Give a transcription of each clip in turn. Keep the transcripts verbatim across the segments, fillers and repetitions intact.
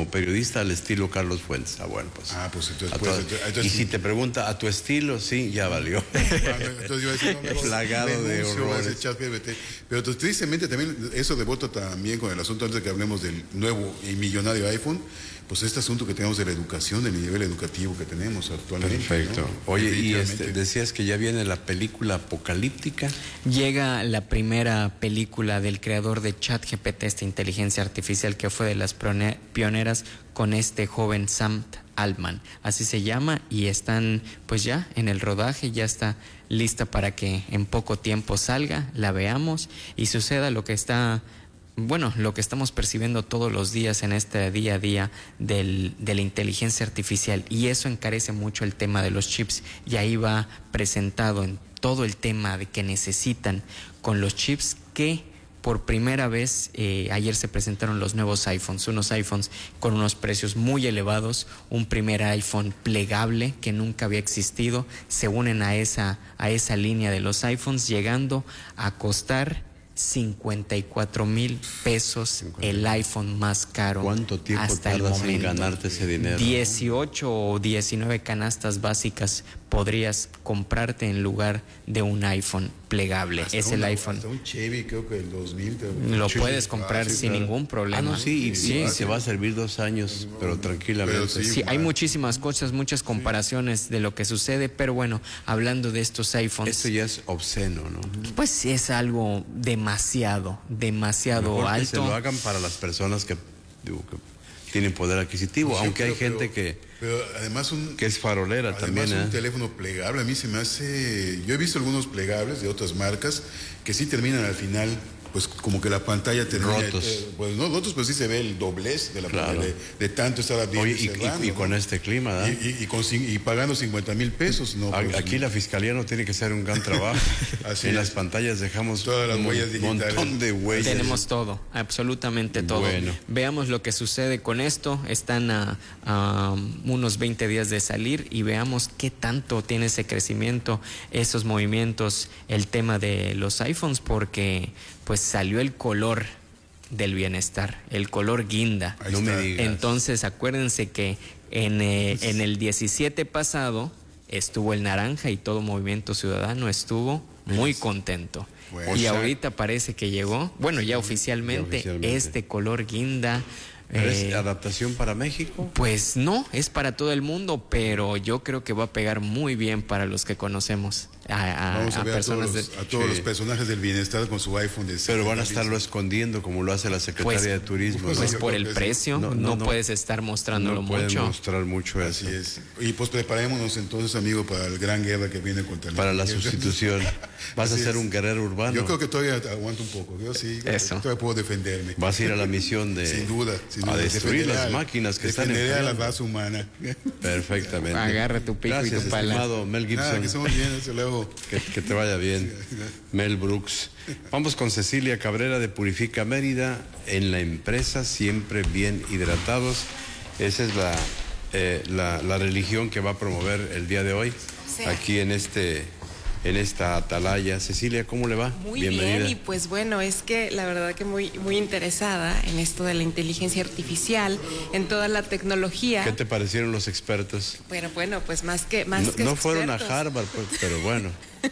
como periodista al estilo Carlos Fuentes. Ah, bueno, pues. Ah, pues entonces, a pues, todas- entonces, entonces y si te pregunta a tu estilo, sí, ya valió. entonces yo iba a decir, no, mejor Plagado de renuncio a ese horrores. chat G P T. Pero pues, tristemente también eso debota también con el asunto, antes de que hablemos del nuevo y millonario iPhone, pues este asunto que tenemos de la educación, del nivel educativo que tenemos actualmente. Perfecto. ¿no? Oye, y Definitivamente. este, decías que ya viene la película apocalíptica. Llega la primera película del creador de ChatGPT, esta inteligencia artificial que fue de las prone- pioneras con este joven Sam Altman, así se llama, y están pues ya en el rodaje, ya está lista para que en poco tiempo salga, la veamos y suceda lo que está, bueno, lo que estamos percibiendo todos los días en este día a día del, de la inteligencia artificial, y eso encarece mucho el tema de los chips, y ahí va presentado en todo el tema de que necesitan con los chips que por primera vez eh, ayer se presentaron los nuevos iPhones, unos iPhones con unos precios muy elevados, un primer iPhone plegable que nunca había existido, se unen a esa, a esa línea de los iPhones, llegando a costar cincuenta y cuatro mil pesos el iPhone más caro. ¿Cuánto tiempo hasta el tardas en momento. ganarte ese dinero? dieciocho o diecinueve canastas básicas podrías comprarte en lugar de un iPhone plegable. Hasta Es el una- iPhone. Hasta un Chevy, creo que el dos mil. Lo Chevy, puedes comprar ah, sí, sin claro. ningún problema. Ah, no, sí, y, Sí, y sí. se va a servir dos años, pero tranquilamente. Pero sí. Sí, hay muchísimas cosas, muchas comparaciones de lo que sucede, pero bueno, hablando de estos iPhones, Esto ya es obsceno, ¿no? pues sí es algo demasiado, demasiado Mejor que alto. se lo hagan para las personas que, digo, que tienen poder adquisitivo, Pues sí, aunque hay pero- gente que, Pero además un, que es farolera además también, un ¿eh? teléfono plegable, a mí se me hace... Yo he visto algunos plegables de otras marcas que sí terminan al final, pues como que la pantalla termina... Rotos. eh, pues no rotos, pues sí se ve el doblez de la Claro. pantalla, de, de tanto estar abriendo Oye, y y, cerrando, y- y ¿no? con este clima, ¿verdad? Y, y- y con cin- y pagando cincuenta mil pesos, ¿no? A- Pues, Aquí no. la fiscalía no tiene que hacer un gran trabajo. Así en es. las pantallas dejamos Todas las un huellas mon- digitales. montón de huellas. Tenemos todo, absolutamente todo. Bueno. Veamos lo que sucede con esto. Están a, a unos veinte días de salir y veamos qué tanto tiene ese crecimiento, esos movimientos, el tema de los iPhones, porque pues salió el color del bienestar, el color guinda. Ahí No me está. digas. Entonces acuérdense que en, eh, en el diecisiete pasado estuvo el naranja y todo Movimiento Ciudadano estuvo muy contento. Bueno. Y O sea- ahorita parece que llegó, bueno, ya oficialmente, ya oficialmente. este color guinda. ¿Pero eh, ¿Es adaptación para México? pues no, es para todo el mundo, pero yo creo que va a pegar muy bien para los que conocemos a, a- Vamos a, a ver a todos, personas los, de... a todos Sí. los personajes del bienestar con su iPhone de Pero van a setenta estarlo mil. escondiendo como lo hace la Secretaría Pues- de Turismo. pues ¿no? Pues yo por creo el que sí. precio, No, no, no, no. puedes estar mostrándolo no pueden mucho. mostrar mucho eso. Así es. Y pues preparémonos entonces, amigo, para la gran guerra que viene contra el Para la Guerra. sustitución. ¿Vas a Así ser es. un guerrero urbano? Yo creo que todavía aguanto un poco. Yo sí, Eso. todavía puedo defenderme. Vas a ir a la misión de... Sin duda, sin a duda. destruir Defenderé las al- máquinas que están defenderé a la enfriando. raza humana. Perfectamente. Agarra tu pico y Gracias, tu pala. estimado Mel Gibson. Nada, que estamos bien, hasta luego. Que, que te vaya bien, Mel Brooks. Vamos con Cecilia Cabrera de Purifica Mérida. En la empresa, siempre bien hidratados. Esa es la, eh, la, la religión que va a promover el día de hoy, Sí. aquí en este en esta atalaya. Cecilia, ¿cómo le va? Muy Bienvenida. bien, y pues bueno, es que la verdad que muy, muy interesada en esto de la inteligencia artificial, en toda la tecnología. ¿Qué te parecieron los expertos? Pero bueno, pues más que más No, que no fueron a expertos, Harvard, pues, pero bueno.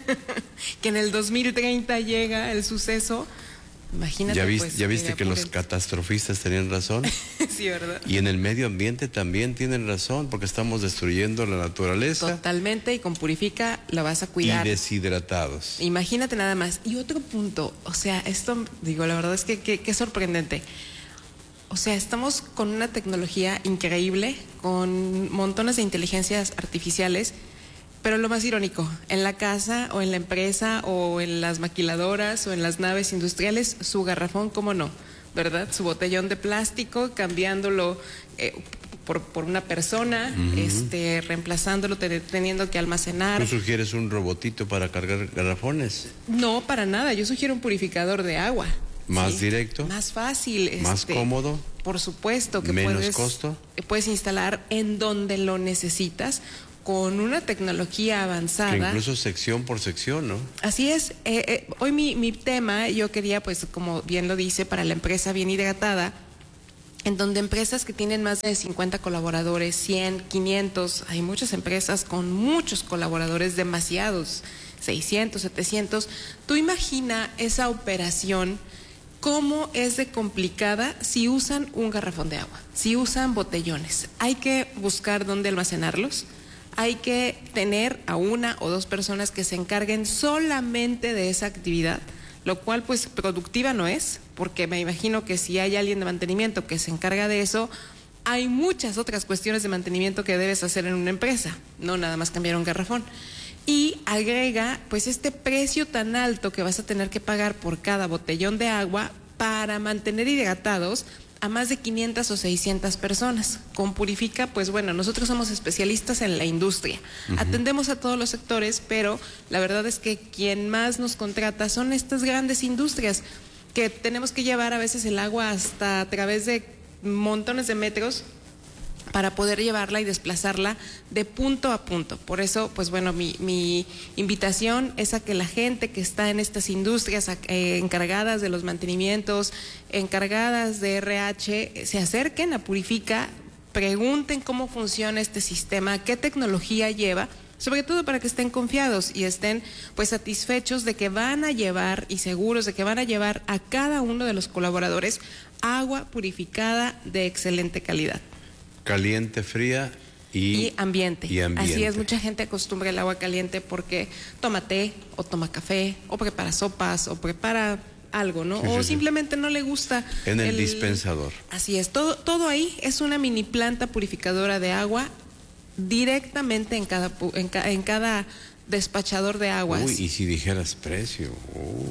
que en el dos mil treinta llega el suceso. Imagínate. ¿Ya, viste, pues, ya viste que los apúrense. catastrofistas tenían razón? Sí, ¿verdad? Y en el medio ambiente también tienen razón, porque estamos destruyendo la naturaleza Totalmente, y con Purifica lo vas a cuidar. y deshidratados. Imagínate nada más. Y otro punto, o sea, esto, digo, la verdad es que qué sorprendente. O sea, estamos con una tecnología increíble, con montones de inteligencias artificiales, pero lo más irónico, en la casa o en la empresa o en las maquiladoras o en las naves industriales, su garrafón, ¿cómo no? ¿Verdad? Su botellón de plástico, cambiándolo eh, por, por una persona, uh-huh. este, reemplazándolo, te, teniendo que almacenar. ¿Tú sugieres un robotito para cargar garrafones? No, para nada. Yo sugiero un purificador de agua. ¿Más ¿sí? directo? Más fácil. ¿Más este, cómodo? Por supuesto que ¿Menos puedes, costo? Puedes instalar en donde lo necesitas, con una tecnología avanzada. Que incluso sección por sección, ¿no? Así es. Eh, eh, hoy mi, mi tema, yo quería, pues, como bien lo dice, para la empresa bien hidratada, en donde empresas que tienen más de cincuenta colaboradores, cien, quinientos, hay muchas empresas con muchos colaboradores, demasiados, seiscientos, setecientos. Tú imagina esa operación, cómo es de complicada si usan un garrafón de agua, si usan botellones. Hay que buscar dónde almacenarlos, hay que tener a una o dos personas que se encarguen solamente de esa actividad, lo cual pues productiva no es, porque me imagino que si hay alguien de mantenimiento que se encarga de eso, hay muchas otras cuestiones de mantenimiento que debes hacer en una empresa, no nada más cambiar un garrafón. Y agrega pues este precio tan alto que vas a tener que pagar por cada botellón de agua para mantener hidratados a más de quinientas o seiscientas personas. Con Purifica, pues bueno, nosotros somos especialistas en la industria. Uh-huh. Atendemos a todos los sectores, pero la verdad es que quien más nos contrata son estas grandes industrias que tenemos que llevar a veces el agua hasta a través de montones de metros para poder llevarla y desplazarla de punto a punto. Por eso, pues bueno, mi, mi invitación es a que la gente que está en estas industrias eh, encargadas de los mantenimientos, encargadas de R H, se acerquen a Purifica, pregunten cómo funciona este sistema, qué tecnología lleva, sobre todo para que estén confiados y estén pues satisfechos de que van a llevar y seguros de que van a llevar a cada uno de los colaboradores agua purificada de excelente calidad. Caliente, fría y, y, ambiente. y ambiente. Así es, mucha gente acostumbra el agua caliente porque toma té o toma café o prepara sopas o prepara algo, ¿no? Sí, o sí, simplemente sí. no le gusta. En el, el dispensador. Así es, todo, todo ahí es una mini planta purificadora de agua directamente en cada, en, ca, en cada despachador de aguas. Uy, y si dijeras precio. Uh.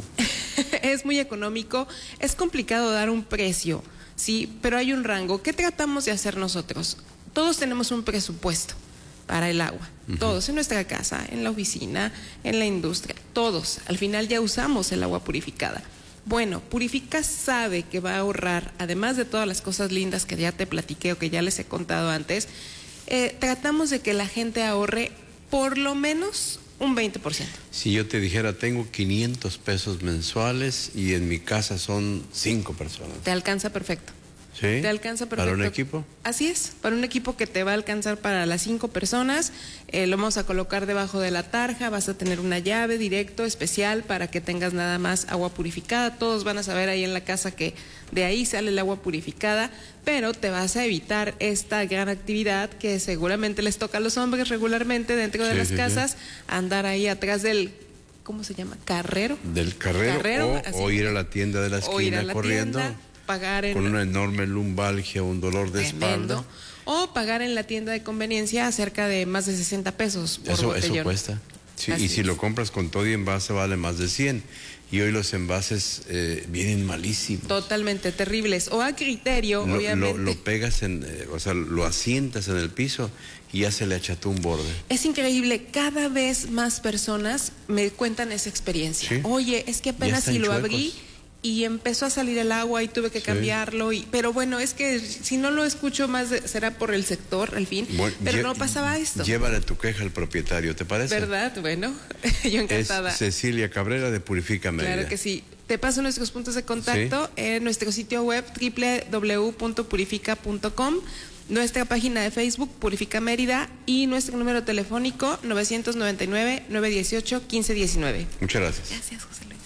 Es muy económico, es complicado dar un precio. Sí, pero hay un rango. ¿Qué tratamos de hacer nosotros? Todos tenemos un presupuesto para el agua. Uh-huh. Todos, en nuestra casa, en la oficina, en la industria. Todos. Al final ya usamos el agua purificada. Bueno, Purifica sabe que va a ahorrar, además de todas las cosas lindas que ya te platiqué o que ya les he contado antes, eh, tratamos de que la gente ahorre por lo menos un veinte por ciento. Si yo te dijera, tengo quinientos pesos mensuales y en mi casa son cinco personas. Te alcanza perfecto. ¿Sí? Te alcanza perfecto. ¿Para un equipo? Así es, para un equipo que te va a alcanzar para las cinco personas. Eh, lo vamos a colocar debajo de la tarja, vas a tener una llave directo especial para que tengas nada más agua purificada. Todos van a saber ahí en la casa que de ahí sale el agua purificada, pero te vas a evitar esta gran actividad que seguramente les toca a los hombres regularmente dentro de sí, las sí, casas, sí. andar ahí atrás del... ¿Cómo se llama? ¿Carrero? Del carrero, carrero o, o ir a la tienda de la esquina o ir a la corriendo. Tienda, pagar en, con una enorme lumbalgia, un dolor de tremendo. espalda. O pagar en la tienda de conveniencia cerca de más de sesenta pesos por eso, botellón. Eso cuesta. Sí, y si es. lo compras con todo y envase vale más de cien. Y hoy los envases eh, vienen malísimos. Totalmente terribles. O a criterio, lo, obviamente. Lo, lo pegas, en, eh, o sea, lo asientas en el piso y ya se le acható un borde. Es increíble. Cada vez más personas me cuentan esa experiencia. ¿Sí? Oye, es que apenas si lo chuecos. abrí y empezó a salir el agua y tuve que sí. cambiarlo. Y, pero bueno, es que si no lo escucho más, de, será por el sector, al fin. Bueno, pero lle- no pasaba esto. Llévale tu queja al propietario, ¿te parece? ¿Verdad? Bueno, yo encantada. Es Cecilia Cabrera de Purifica Mérida. Claro que sí. Te paso nuestros puntos de contacto ¿Sí? en nuestro sitio web doble u doble u doble u punto purifica punto com, nuestra página de Facebook Purifica Mérida y nuestro número telefónico nueve nueve nueve, nueve uno ocho, uno cinco uno nueve. Muchas gracias. Gracias, José Luis.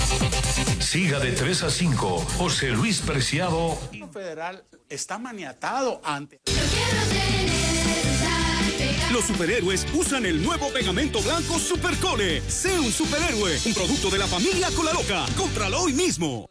Siga de tres a cinco, José Luis Preciado. El federal está maniatado ante... Los superhéroes usan el nuevo pegamento blanco Supercole. Sé un superhéroe, un producto de la familia Colaloca. Cómpralo hoy mismo.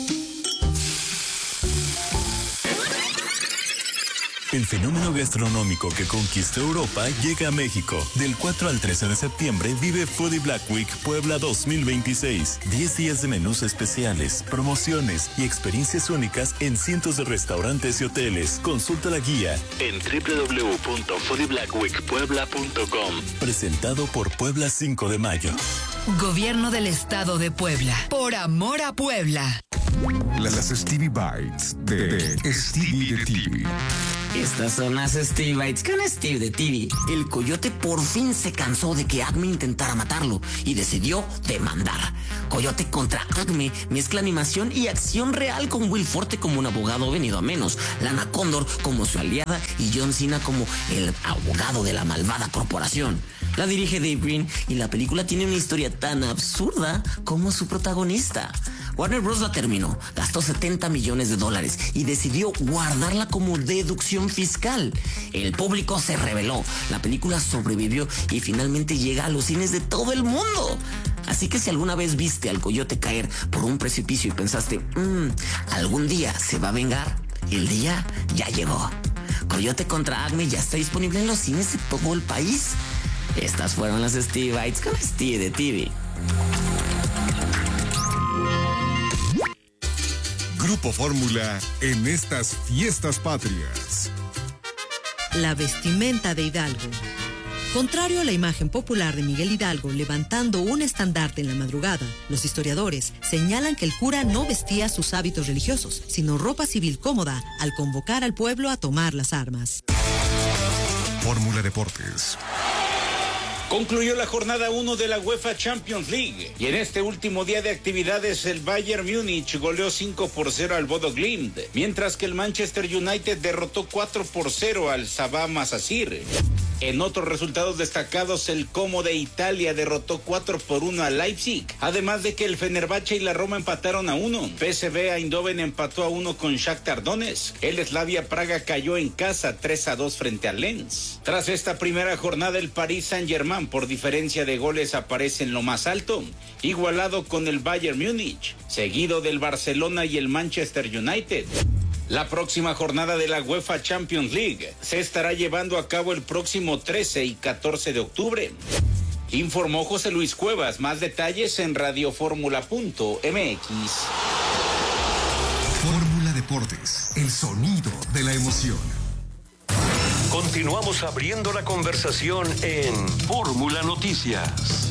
El fenómeno gastronómico que conquistó Europa llega a México. Del cuatro al trece de septiembre vive Foodie Black Week Puebla dos mil veintiséis. diez días de menús especiales, promociones y experiencias únicas en cientos de restaurantes y hoteles. Consulta la guía en doble u doble u doble u punto foodie black week puebla punto com. Presentado por Puebla cinco de mayo. Gobierno del Estado de Puebla. Por amor a Puebla. Las Stevie Bites de Stevie de T V. Estas son las Steve Bites con Steve de T V. El coyote por fin se cansó de que Acme intentara matarlo y decidió demandar. Coyote contra Acme mezcla animación y acción real con Will Forte como un abogado venido a menos, Lana Condor como su aliada y John Cena como el abogado de la malvada corporación. La dirige Dave Green y la película tiene una historia tan absurda como su protagonista. Warner Bros. La terminó, gastó setenta millones de dólares y decidió guardarla como deducción fiscal. El público se rebeló, la película sobrevivió y finalmente llega a los cines de todo el mundo. Así que si alguna vez viste al coyote caer por un precipicio y pensaste, mmm, algún día se va a vengar, el día ya llegó. Coyote contra Acme ya está disponible en los cines de todo el país. Estas fueron las Steve Bites con Steve de T V. Grupo Fórmula en estas fiestas patrias. La vestimenta de Hidalgo. Contrario a la imagen popular de Miguel Hidalgo levantando un estandarte en la madrugada, los historiadores señalan que el cura no vestía sus hábitos religiosos, sino ropa civil cómoda al convocar al pueblo a tomar las armas. Fórmula Deportes. Concluyó la jornada uno de la UEFA Champions League y en este último día de actividades el Bayern Múnich goleó cinco por cero al Bodo Glimt, mientras que el Manchester United derrotó cuatro por cero al Sabah Masasir. En otros resultados destacados, el Como de Italia derrotó cuatro por uno a Leipzig, además de que el Fenerbahce y la Roma empataron a uno. P S V Eindhoven empató a uno con Shakhtar Donetsk. El Slavia Praga cayó en casa tres a dos frente al Lens. Tras esta primera jornada, el Paris Saint-Germain por diferencia de goles aparece en lo más alto, igualado con el Bayern Múnich, seguido del Barcelona y el Manchester United. La próxima jornada de la UEFA Champions League se estará llevando a cabo el próximo trece y catorce de octubre. Informó José Luis Cuevas. Más detalles en radioformula punto m x. Fórmula Deportes, el sonido de la emoción. Continuamos abriendo la conversación en Fórmula Noticias.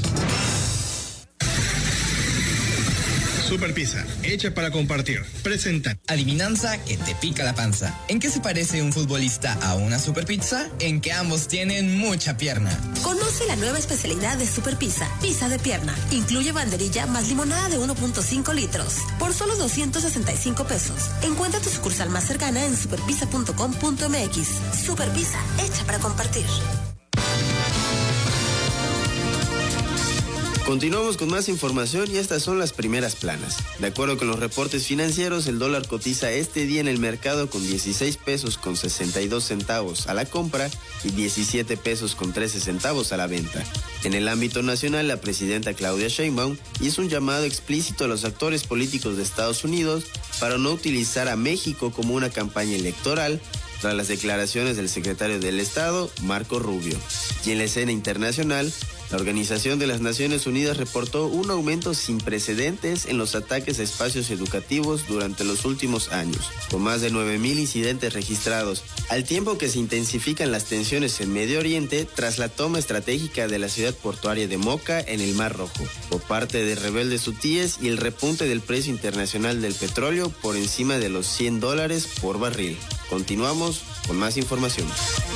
Super Pizza, hecha para compartir. Presenta. Adivinanza que te pica la panza. ¿En qué se parece un futbolista a una Super Pizza? En que ambos tienen mucha pierna. Conoce la nueva especialidad de Super Pizza, pizza de pierna. Incluye banderilla más limonada de uno punto cinco litros. Por solo doscientos sesenta y cinco pesos. Encuentra tu sucursal más cercana en superpizza punto com punto m x. Super Pizza, hecha para compartir. Continuamos con más información y estas son las primeras planas. De acuerdo con los reportes financieros, el dólar cotiza este día en el mercado con dieciséis pesos con sesenta y dos centavos a la compra y diecisiete pesos con trece centavos a la venta. En el ámbito nacional, la presidenta Claudia Sheinbaum hizo un llamado explícito a los actores políticos de Estados Unidos para no utilizar a México como una campaña electoral tras las declaraciones del secretario del Estado, Marco Rubio. Y en la escena internacional, la Organización de las Naciones Unidas reportó un aumento sin precedentes en los ataques a espacios educativos durante los últimos años, con más de nueve mil incidentes registrados, al tiempo que se intensifican las tensiones en Medio Oriente tras la toma estratégica de la ciudad portuaria de Moca en el Mar Rojo, por parte de rebeldes hutíes y el repunte del precio internacional del petróleo por encima de los cien dólares por barril. Continuamos con más información.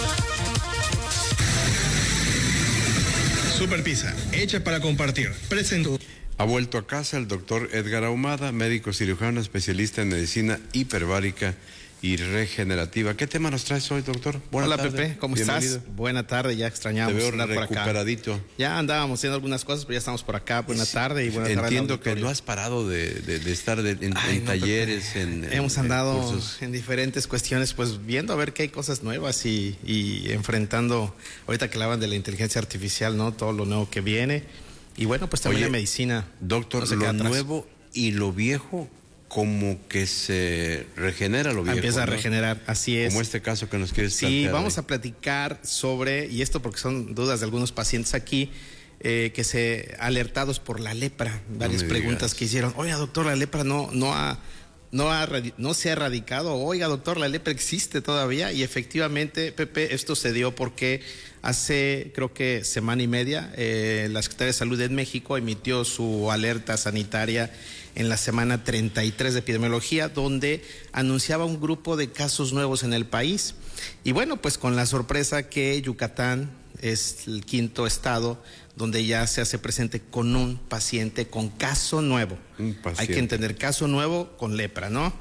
Super Pizza, hecha para compartir. Presento. Ha vuelto a casa el doctor Edgar Ahumada, médico cirujano especialista en medicina hiperbárica y regenerativa. ¿Qué tema nos traes hoy, doctor? Buena Hola, tarde. Pepe, ¿cómo Bienvenido. Estás? Buena tarde, ya extrañamos Te veo andar por acá. recuperadito. Ya andábamos haciendo algunas cosas, pero ya estamos por acá. Buena tarde y buena tarde. Entiendo que no has parado de, de, de estar de, en, Ay, en no, talleres, en, en Hemos andado en, cursos. en diferentes cuestiones, pues viendo a ver qué hay cosas nuevas y, y enfrentando, ahorita que hablaban de la inteligencia artificial, ¿no? Todo lo nuevo que viene. Y bueno, pues también Oye, la medicina. Doctor, no lo nuevo y lo viejo como que se regenera lo viejo. Empieza a ¿no? regenerar, así es. Como este caso que nos quieres Sí, plantear vamos hoy. a platicar sobre, y esto porque son dudas de algunos pacientes aquí, eh, que se alertados por la lepra. Varias no preguntas digas. que hicieron. Oiga, doctor, la lepra no, no ha no, ha, no se ha erradicado. Oiga, doctor, la lepra existe todavía. Y efectivamente, Pepe, esto se dio porque hace, creo que semana y media, eh, la Secretaría de Salud en México emitió su alerta sanitaria en la semana treinta y tres de epidemiología, donde anunciaba un grupo de casos nuevos en el país. Y bueno, pues con la sorpresa que Yucatán es el quinto estado donde ya se hace presente con un paciente con caso nuevo. Hay que entender, caso nuevo con lepra, ¿no?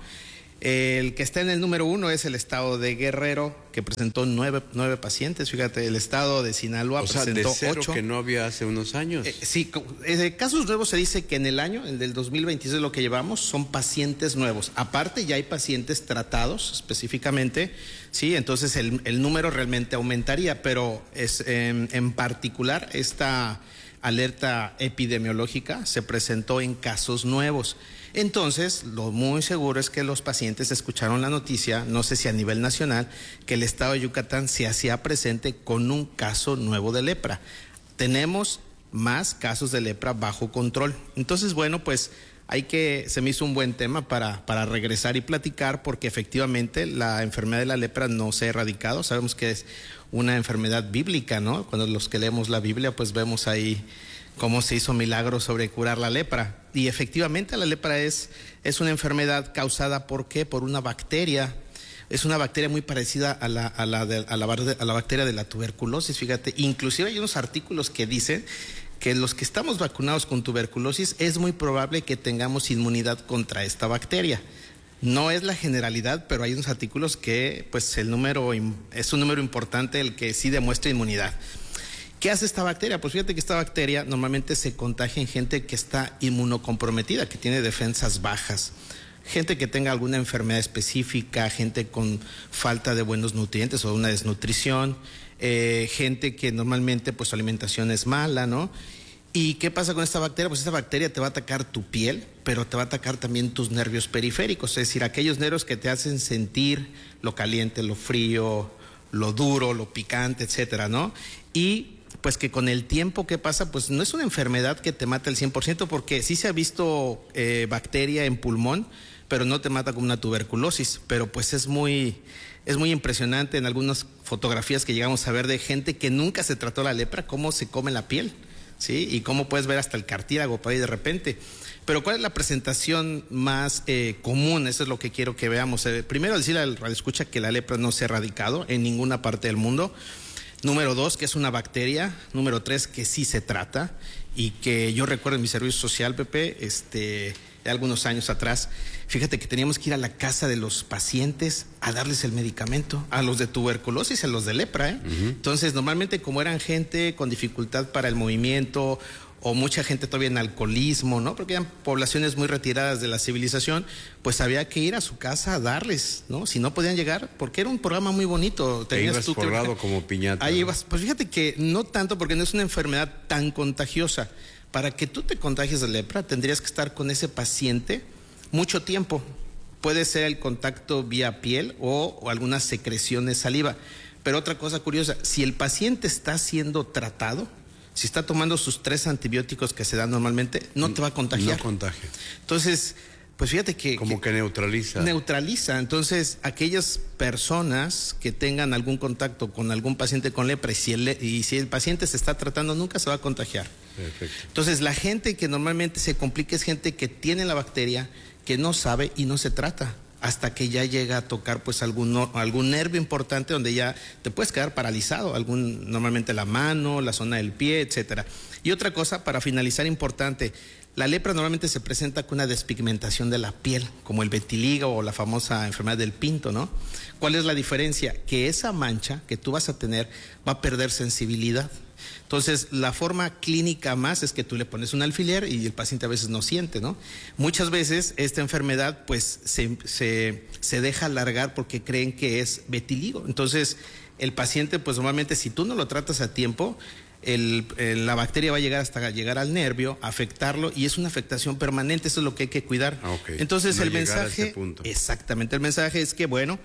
El que está en el número uno es el estado de Guerrero, que presentó nueve, nueve pacientes. Fíjate, el estado de Sinaloa o sea, presentó de cero ocho. Que no había hace unos años. Eh, sí, eh, casos nuevos se dice que en el año, el del dos mil veintiséis, lo que llevamos son pacientes nuevos. Aparte, ya hay pacientes tratados específicamente, sí, entonces el, el número realmente aumentaría, pero es en, en particular esta alerta epidemiológica se presentó en casos nuevos. Entonces, lo muy seguro es que los pacientes escucharon la noticia, no sé si a nivel nacional, que el estado de Yucatán se hacía presente con un caso nuevo de lepra. Tenemos más casos de lepra bajo control. Entonces, bueno, pues hay que, se me hizo un buen tema para, para regresar y platicar, porque efectivamente la enfermedad de la lepra no se ha erradicado. Sabemos que es una enfermedad bíblica, ¿no? Cuando los que leemos la Biblia, pues vemos ahí cómo se hizo milagro sobre curar la lepra. Y efectivamente la lepra es, es una enfermedad causada, ¿por qué? Por una bacteria. Es una bacteria muy parecida a la, a la, de, a la, a la bacteria de la tuberculosis, fíjate. Inclusive hay unos artículos que dicen que los que estamos vacunados con tuberculosis es muy probable que tengamos inmunidad contra esta bacteria. No es la generalidad, pero hay unos artículos que pues el número es un número importante el que sí demuestra inmunidad. ¿Qué hace esta bacteria? Pues fíjate que esta bacteria normalmente se contagia en gente que está inmunocomprometida, que tiene defensas bajas, gente que tenga alguna enfermedad específica, gente con falta de buenos nutrientes o una desnutrición, eh, gente que normalmente pues su alimentación es mala, ¿no? ¿Y qué pasa con esta bacteria? Pues esta bacteria te va a atacar tu piel, pero te va a atacar también tus nervios periféricos, es decir, aquellos nervios que te hacen sentir lo caliente, lo frío, lo duro, lo picante, etcétera, ¿no? Y pues que con el tiempo, ¿qué pasa? Pues no es una enfermedad que te mata al cien por ciento, porque sí se ha visto eh, bacteria en pulmón, pero no te mata como una tuberculosis. Pero pues es muy, es muy impresionante en algunas fotografías que llegamos a ver de gente que nunca se trató la lepra, cómo se come la piel, ¿sí? Y cómo puedes ver hasta el cartílago por ahí de repente. Pero ¿cuál es la presentación más eh, común? Eso es lo que quiero que veamos. Eh, primero, decirle al radioescucha que la lepra no se ha erradicado en ninguna parte del mundo. Número dos, que es una bacteria. Número tres, que sí se trata y que yo recuerdo en mi servicio social, Pepe, este, de algunos años atrás, fíjate que teníamos que ir a la casa de los pacientes a darles el medicamento, a los de tuberculosis, a los de lepra, ¿eh? Uh-huh. Entonces, normalmente como eran gente con dificultad para el movimiento o mucha gente todavía en alcoholismo, ¿no? Porque eran poblaciones muy retiradas de la civilización, pues había que ir a su casa a darles, ¿no? Si no podían llegar, porque era un programa muy bonito. Te ibas tú forrado que... como piñata. Ahí ibas, pues fíjate que no tanto, porque no es una enfermedad tan contagiosa. Para que tú te contagies de lepra, tendrías que estar con ese paciente mucho tiempo. Puede ser el contacto vía piel o, o algunas secreciones de saliva. Pero otra cosa curiosa, si el paciente está siendo tratado, si está tomando sus tres antibióticos que se dan normalmente, no te va a contagiar. No contagia. Entonces, pues fíjate que... Como que, que neutraliza. Neutraliza. Entonces, aquellas personas que tengan algún contacto con algún paciente con lepra y si el, y si el paciente se está tratando, nunca se va a contagiar. Perfecto. Entonces, la gente que normalmente se complica es gente que tiene la bacteria, que no sabe y no se trata, hasta que ya llega a tocar pues algún, algún nervio importante donde ya te puedes quedar paralizado, algún, normalmente la mano, la zona del pie, etcétera. Y otra cosa, para finalizar, importante, la lepra normalmente se presenta con una despigmentación de la piel, como el vitiligo o la famosa enfermedad del pinto, ¿no? ¿Cuál es la diferencia? Que esa mancha que tú vas a tener va a perder sensibilidad. Entonces, la forma clínica más es que tú le pones un alfiler y el paciente a veces no siente, ¿no? Muchas veces esta enfermedad pues se, se, se deja alargar porque creen que es vitiligo. Entonces, el paciente pues normalmente si tú no lo tratas a tiempo, el, el, la bacteria va a llegar hasta llegar al nervio, afectarlo y es una afectación permanente, eso es lo que hay que cuidar. Okay. Entonces, no el mensaje, a ese punto. Exactamente, el mensaje es que bueno,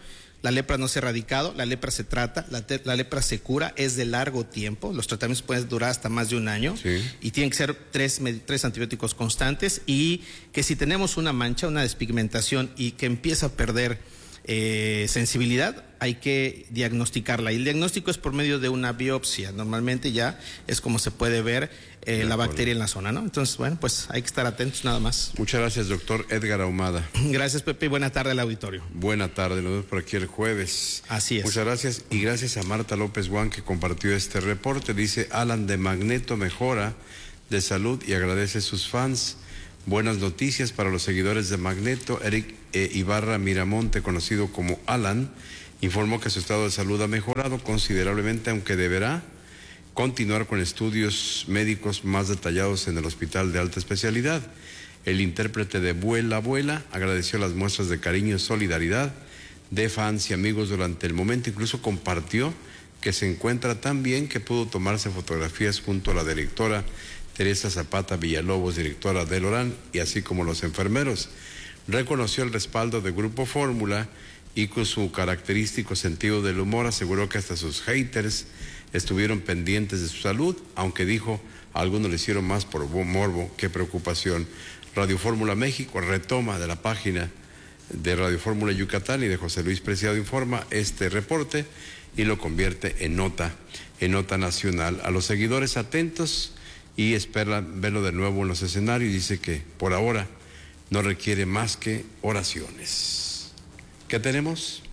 La lepra no se ha erradicado, la lepra se trata, la, te, la lepra se cura, es de largo tiempo, los tratamientos pueden durar hasta más de un año, sí. Y tienen que ser tres, tres antibióticos constantes, y que si tenemos una mancha, una despigmentación y que empieza a perder eh, sensibilidad, hay que diagnosticarla. Y el diagnóstico es por medio de una biopsia. Normalmente ya es como se puede ver eh, la bacteria en la zona, ¿no? Entonces, bueno, pues hay que estar atentos nada más. Muchas gracias, doctor Edgar Ahumada. Gracias, Pepe, y buena tarde al auditorio. Buena tarde, nos vemos por aquí el jueves. Así es. Muchas gracias, y gracias a Marta López Guan, que compartió este reporte. Dice: Alan de Magneto mejora de salud y agradece a sus fans. Buenas noticias para los seguidores de Magneto. Eric eh, Ibarra Miramonte, conocido como Alan, informó que su estado de salud ha mejorado considerablemente, aunque deberá continuar con estudios médicos más detallados en el hospital de alta especialidad. El intérprete de Vuela Vuela agradeció las muestras de cariño y solidaridad de fans y amigos durante el momento. Incluso compartió que se encuentra tan bien que pudo tomarse fotografías junto a la directora Teresa Zapata Villalobos, directora del Orán, y así como los enfermeros. Reconoció el respaldo de Grupo Fórmula y con su característico sentido del humor aseguró que hasta sus haters estuvieron pendientes de su salud, aunque dijo algunos lo hicieron más por morbo que preocupación. Radio Fórmula México retoma de la página de Radio Fórmula Yucatán y de José Luis Preciado Informa este reporte y lo convierte en nota, en nota nacional. A los seguidores atentos y esperan verlo de nuevo en los escenarios. Dice que por ahora no requiere más que oraciones. ¿Qué tenemos?